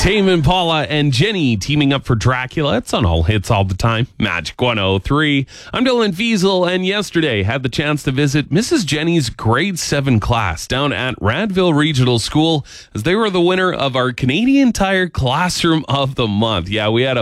Tame Impala and Jenny teaming up for Dracula. It's on all hits all the time. Magic 103. I'm Dylan Fiesel, and yesterday had the chance to visit Mrs. Jenny's grade 7 class down at Radville Regional School as they were the winner of our Canadian Tire Classroom of the Month. Yeah, we had a